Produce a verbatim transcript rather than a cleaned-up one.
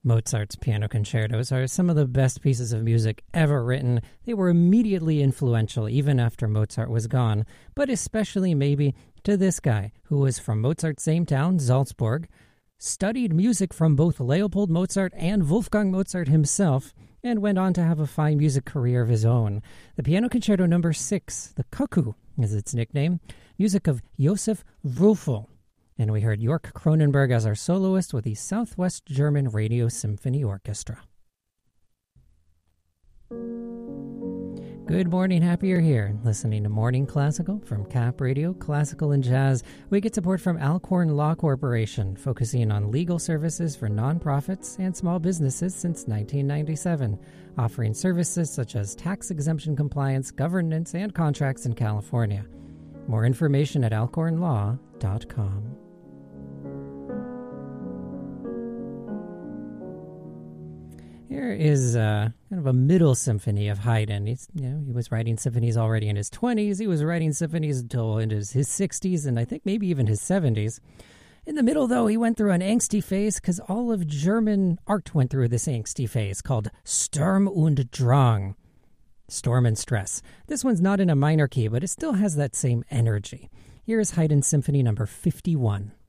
Mozart's piano concertos are some of the best pieces of music ever written. They were immediately influential even after Mozart was gone, but especially maybe to this guy who was from Mozart's same town, Salzburg, studied music from both Leopold Mozart and Wolfgang Mozart himself, and went on to have a fine music career of his own. The Piano Concerto number six, the Cuckoo is its nickname, music of Josef Wrufel. And we heard York Cronenberg as our soloist with the Southwest German Radio Symphony Orchestra. Good morning, happy you're here, listening to Morning Classical from Cap Radio, Classical and Jazz. We get support from Alcorn Law Corporation, focusing on legal services for nonprofits and small businesses since nineteen ninety-seven, offering services such as tax exemption compliance, governance, and contracts in California. More information at alcorn law dot com. Here is uh, kind of a middle symphony of Haydn. He's, you know, he was writing symphonies already in his twenties. He was writing symphonies until into his, his sixties and I think maybe even his seventies. In the middle, though, he went through an angsty phase because all of German art went through this angsty phase called Sturm und Drang, storm and stress. This one's not in a minor key, but it still has that same energy. Here is Haydn Symphony number fifty-one.